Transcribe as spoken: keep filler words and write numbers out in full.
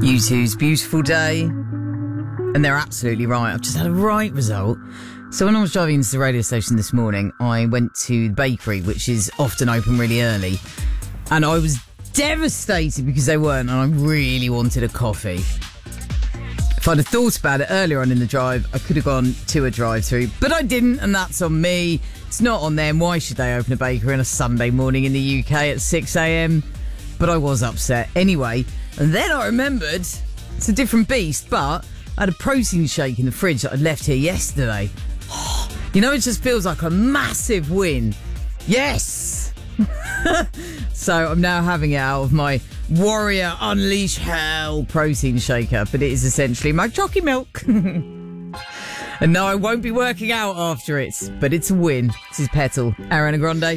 U two's Beautiful Day. And they're absolutely right. I've just had a right result. So when I was driving into the radio station this morning, I went to the bakery, which is often open really early. And I was devastated because they weren't, and I really wanted a coffee. If I'd have thought about it earlier on in the drive, I could have gone to a drive-thru, but I didn't, and that's on me. It's not on them. Why should they open a bakery on a Sunday morning in the U K at six a.m? But I was upset. Anyway, and then I remembered, it's a different beast, but I had a protein shake in the fridge that I'd left here yesterday. You know, it just feels like a massive win. Yes! So I'm now having it out of my Warrior Unleash Hell protein shaker, but it is essentially my jockey milk. And no, I won't be working out after it, but it's a win. This is Petal, Ariana Grande.